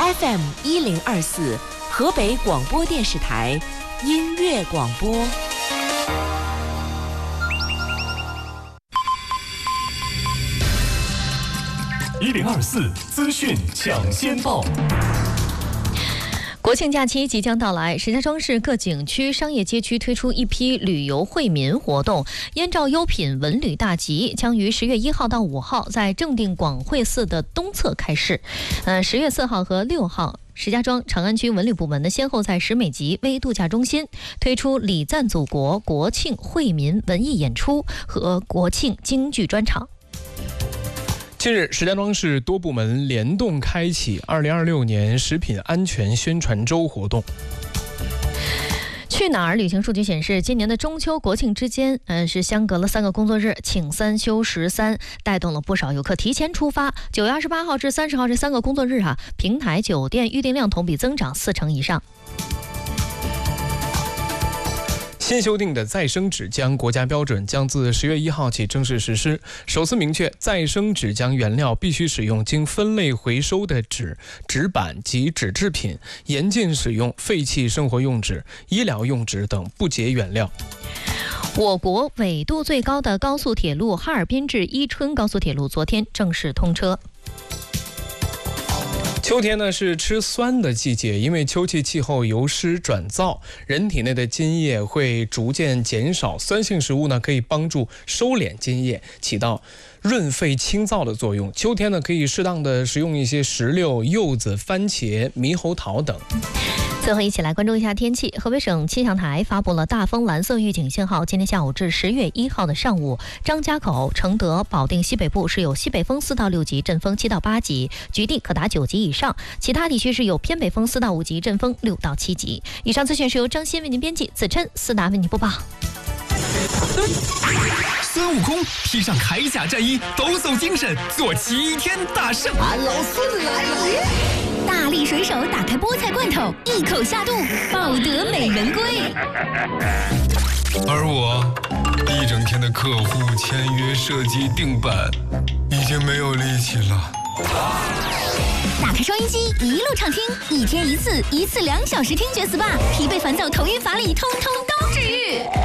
FM1024，河北广播电视台音乐广播。 1024资讯抢先报。 国庆假期即将到来，石家庄市各景区、商业街区推出一批旅游惠民活动。燕赵优品文旅大集将于10月1号到5号在正定广惠寺的东侧开市。10月4号和6号。石家庄长安区文旅部门呢，先后在石美集微度假中心推出礼赞祖国国庆惠民文艺演出和国庆京剧专场。 近日，石家庄市多部门联动开启2026年食品安全宣传周活动。 去哪儿旅行数据显示，今年的中秋国庆之间，是相隔了3个工作日，请3休13，带动了不少游客提前出发。9月28号至30号这3个工作日平台酒店预订量同比增长40%以上。 新修订的再生纸浆国家标准将自10月1号起正式实施，首次明确再生纸浆原料必须使用经分类回收的纸、纸板及纸制品，严禁使用废弃生活用纸、医疗用纸等不洁原料。 我国纬度最高的高速铁路哈尔滨至伊春高速铁路昨天正式通车。 秋天呢是吃酸的季节，因为秋季气候由湿转燥，人体内的津液会逐渐减少，酸性食物呢可以帮助收敛津液，起到润肺清燥的作用。秋天呢可以适当的食用一些石榴、柚子、番茄、猕猴桃等。 最后一起来关注一下天气。河北省气象台发布了大风蓝色预警信号，今天下午至10月1号的上午，张家口、承德、保定西北部是有西北风4到6级，阵风7到8级，局地可达9级以上，其他地区是有偏北风4到5级，阵风6到7级。以上资讯是由张鑫为您编辑，子琛、思达为您播报。 孙悟空披上铠甲战衣，抖擞精神，做齐天大圣。 俺老孙来了！ 大力水手打开菠菜罐头，一口下肚，抱得美人归。 而我一整天的客户签约、设计、定版，已经没有力气了。 打开收音机，一路畅听，一天一次，一次2小时听觉 SPA，疲惫烦躁、头晕乏力，通通都治愈。